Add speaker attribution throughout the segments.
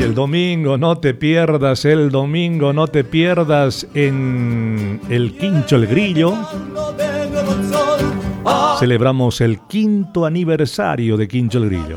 Speaker 1: Y el domingo no te pierdas, el domingo no te pierdas en el Quincho El Grillo. Celebramos el 5º aniversario de Quincho El Grillo.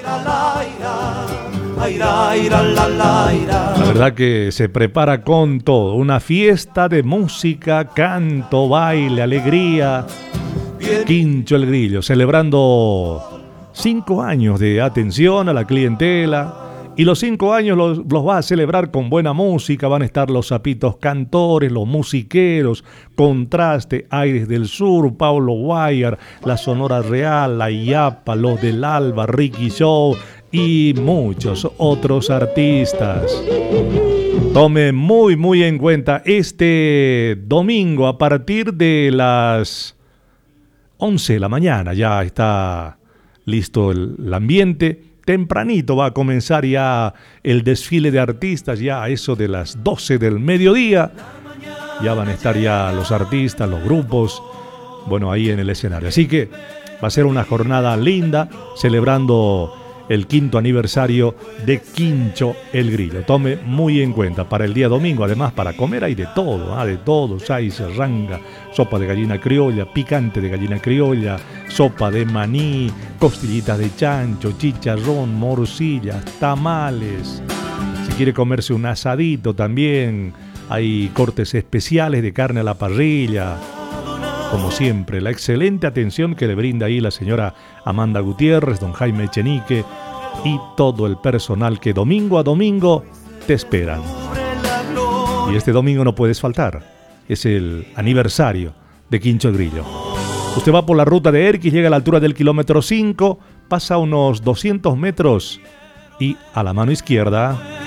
Speaker 1: La verdad que se prepara con todo, una fiesta de música, canto, baile, alegría. Quincho El Grillo, celebrando 5 años de atención a la clientela. Y los 5 años los va a celebrar con buena música. Van a estar los Sapitos Cantores, los musiqueros, Contraste, Aires del Sur, Paulo Guayar, la Sonora Real, la Yapa, los del Alba, Ricky Show y muchos otros artistas. Tome muy en cuenta este domingo a partir de las 11 de la mañana. Ya está listo el ambiente. Tempranito va a comenzar ya el desfile de artistas, ya a eso de las 12 del mediodía. Ya van a estar ya los artistas, los grupos, bueno, ahí en el escenario. Así que va a ser una jornada linda, celebrando el 5º aniversario de Quincho El Grillo. Tome muy en cuenta para el día domingo, además para comer hay de todo, de todo, hay serranga, sopa de gallina criolla, picante de gallina criolla, sopa de maní, costillitas de chancho, chicharrón, morcillas, tamales. Si quiere comerse un asadito también, hay cortes especiales de carne a la parrilla. Como siempre, la excelente atención que le brinda ahí la señora Amanda Gutiérrez, don Jaime Echenique y todo el personal que domingo a domingo te esperan. Y este domingo no puedes faltar, es el aniversario de Quincho El Grillo. Usted va por la ruta de Erquis, llega a la altura del kilómetro 5, pasa unos 200 metros y a la mano izquierda